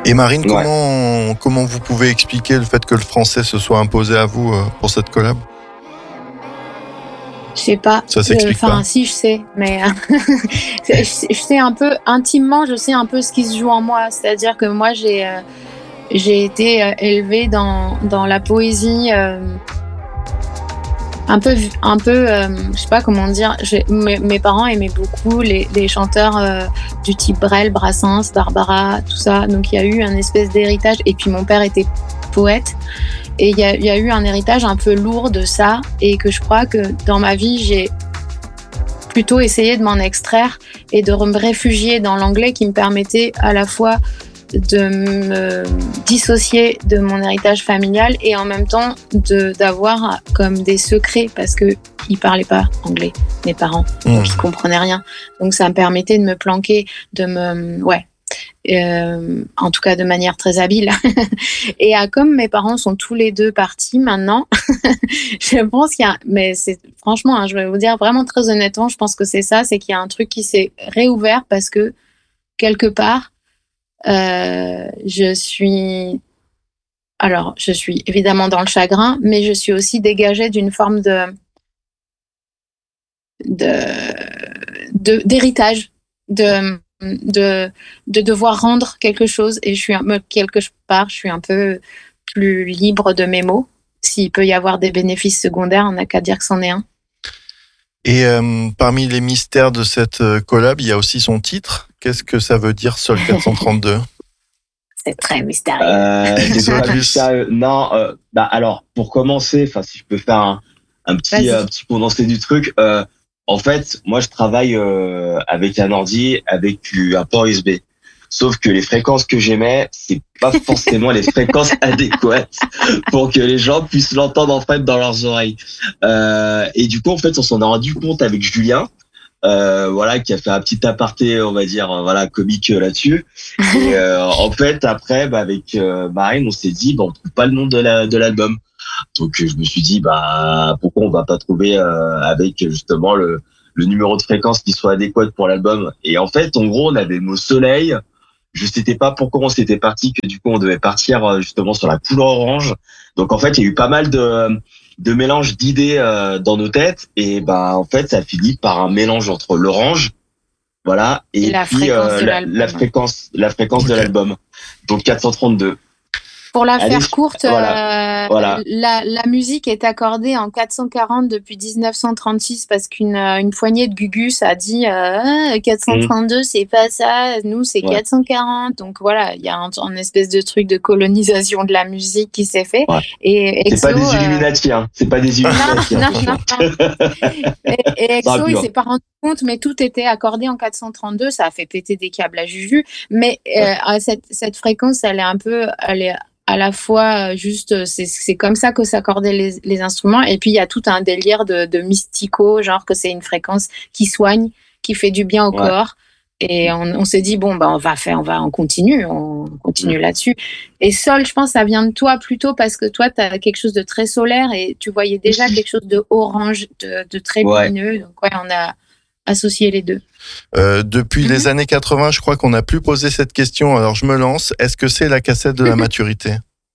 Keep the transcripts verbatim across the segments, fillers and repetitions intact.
Et Marine, Ouais. comment, comment vous pouvez expliquer le fait que le français se soit imposé à vous euh, pour cette collab? Je sais pas. Ça s'explique Enfin, pas. si, je sais, mais je, je sais un peu, intimement, je sais un peu ce qui se joue en moi. C'est-à-dire que moi, j'ai, euh, j'ai été euh, élevée dans, dans la poésie, euh, un peu, un peu, euh, je sais pas comment dire. J'ai, mes, mes parents aimaient beaucoup les, les chanteurs euh, du type Brel, Brassens, Barbara, tout ça. Donc, il y a eu un espèce d'héritage. Et puis, mon père était poète. Et il y, y a eu un héritage un peu lourd de ça, et que je crois que dans ma vie, j'ai plutôt essayé de m'en extraire et de me réfugier dans l'anglais qui me permettait à la fois de me dissocier de mon héritage familial et en même temps de, d'avoir comme des secrets, parce qu'ils ne parlaient pas anglais, mes parents, Mmh. donc ils ne comprenaient rien. Donc ça me permettait de me planquer, de me... Ouais. Euh, en tout cas de manière très habile. Et euh, comme mes parents sont tous les deux partis maintenant, je pense qu'il y a, mais c'est franchement, hein, je vais vous dire vraiment très honnêtement, je pense que c'est ça, c'est qu'il y a un truc qui s'est réouvert parce que quelque part, euh, je suis, alors je suis évidemment dans le chagrin, mais je suis aussi dégagée d'une forme de, de, de d'héritage, de de de devoir rendre quelque chose, et je suis un, quelque part je suis un peu plus libre de mes mots. S'il peut y avoir des bénéfices secondaires, on n'a qu'à dire que c'en est un. Et euh, parmi les mystères de cette euh, collab, il y a aussi son titre. Qu'est-ce que ça veut dire, Sol quatre cent trente-deux? C'est très mystérieux. Euh, des Exodus. collabs sérieux. Non, euh, bah alors pour commencer, enfin si je peux faire un, un petit Vas-y. un petit condensé du truc. Euh, en fait, moi je travaille euh, avec un ordi, avec un port U S B. Sauf que les fréquences que j'émets, c'est pas forcément les fréquences adéquates pour que les gens puissent l'entendre en fait dans leurs oreilles. Euh, et du coup, en fait, on s'en a rendu compte avec Julien, euh, voilà, qui a fait un petit aparté, on va dire, euh, voilà, comique euh, là-dessus. Et euh, en fait, après, bah, avec euh, Marine, on s'est dit, bah, on trouve pas le nom de la de l'album. Donc, euh, je me suis dit, bah, pourquoi on va pas trouver euh, avec justement le le numéro de fréquence qui soit adéquat pour l'album. Et en fait, en gros, on avait le mot soleil. Je sais pas pourquoi on s'était parti, que du coup on devait partir euh, justement sur la couleur orange. Donc en fait il y a eu pas mal de de mélanges d'idées euh, dans nos têtes, et bah en fait ça finit par un mélange entre l'orange, voilà, et, Et la puis fréquence euh, de la, l'album. la fréquence la fréquence Ok. de l'album. Donc quatre cent trente-deux. Pour la Allez, faire courte, voilà, euh, voilà. La, la musique est accordée en quatre cent quarante depuis dix-neuf cent trente-six, parce qu'une euh, une poignée de gugus a dit euh, quatre cent trente-deux, c'est pas ça, nous c'est Ouais. quatre cent quarante. Donc voilà, il y a un, un espèce de truc de colonisation de la musique qui s'est fait. Ouais. Et C'est Exo, pas des euh, Illuminati, hein. C'est pas des Illuminati. non, attention. non, Et, et Ça aurait Exo, pu, il hein. s'est pas rendu compte, mais tout était accordé en quatre cent trente-deux. Ça a fait péter des câbles à Juju. Mais euh, Ouais. à cette, cette fréquence, elle est un peu, elle est à la fois euh, juste, c'est, c'est comme ça que s'accordaient les, les instruments. Et puis il y a tout un délire de, de mystico, genre que c'est une fréquence qui soigne, qui fait du bien au Ouais. corps. Et on, on s'est dit, bon, bah, on va faire, on va, on continue, on continue Mm. là-dessus. Et Sol, je pense, ça vient de toi plutôt, parce que toi, tu as quelque chose de très solaire et tu voyais déjà Aussi. quelque chose de orange, de, de très Ouais. lumineux. Donc, ouais, on a associé les deux. Euh, depuis Mhm. les années quatre-vingts, je crois qu'on n'a plus posé cette question. Alors je me lance. Est-ce que c'est la cassette de la maturité?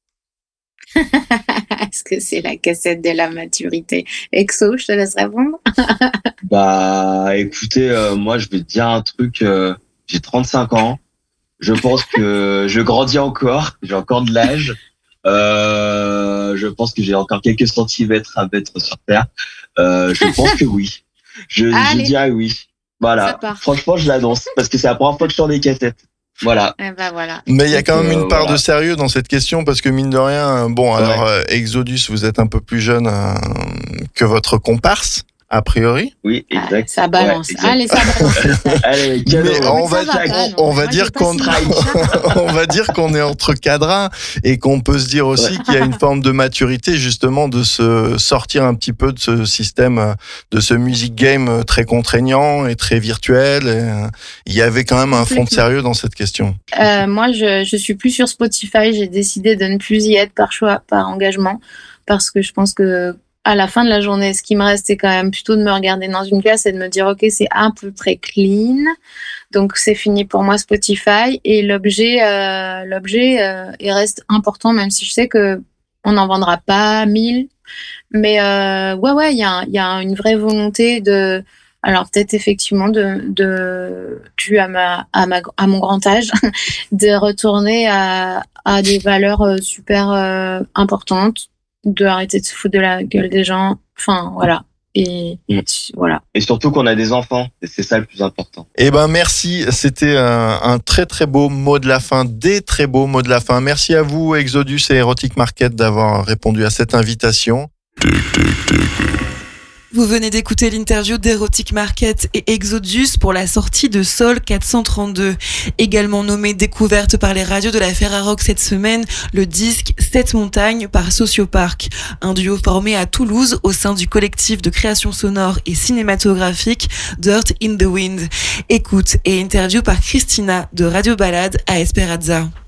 Est-ce que c'est la cassette de la maturité? Exo, je te laisse répondre. Bah, écoutez, euh, moi, je vais te dire un truc. Euh, j'ai trente-cinq ans. Je pense que je grandis encore. J'ai encore de l'âge. Euh, je pense que j'ai encore quelques centimètres à mettre sur terre. Euh, je pense que oui. Je, je Allez. dirais oui. Ça Voilà. part. Franchement, je l'annonce parce que c'est la première fois que je sors des cassettes. Voilà. Eh ben voilà. Mais il y a Donc, quand même euh, une part voilà. de sérieux dans cette question, parce que mine de rien, bon, alors euh, Exodus, vous êtes un peu plus jeune euh, que votre comparse, a priori. Oui, Ah, exact. ça balance. Ouais, exact. Allez, ça balance. Allez, cadeau. Mais on va, ça va dire- pas, on, non. on va Moi, dire j'ai pas qu'on signé. on va dire qu'on est entre cadras, et qu'on peut se dire aussi qu'il y a une forme de maturité, justement, de se sortir un petit peu de ce système, de ce music game très contraignant et très virtuel. Et, euh, il y avait quand même un fond de sérieux dans cette question. Euh, moi, je, je suis plus sur Spotify. J'ai décidé de ne plus y être par choix, par engagement, parce que je pense que à la fin de la journée, ce qui me reste, c'est quand même plutôt de me regarder dans une glace et de me dire, OK, c'est à peu près clean. Donc, c'est fini pour moi Spotify. Et l'objet, euh, l'objet, euh, il reste important, même si je sais que on n'en vendra pas mille. Mais euh, ouais, ouais, il y a, y a une vraie volonté de... Alors, peut-être effectivement, de, de, dû à, ma, à, ma, à mon grand âge, de retourner à, à des valeurs super euh, importantes, de arrêter de se foutre de la gueule des gens. Enfin, voilà. Et mmh. voilà. Et surtout qu'on a des enfants, et c'est ça le plus important. Eh ben merci, c'était un, un très très beau mot de la fin, des très beaux mots de la fin. Merci à vous Exodus et Erotic Market d'avoir répondu à cette invitation. Vous venez d'écouter l'interview d'Erotic Market et Exodus pour la sortie de Sol quatre cent trente-deux. Également nommé découverte par les radios de la Ferrarock cette semaine, le disque Sept montagnes par Sociopark, un duo formé à Toulouse au sein du collectif de création sonore et cinématographique Dirt in the Wind. Écoute et interview par Christina de Radio Balade à Esperanza.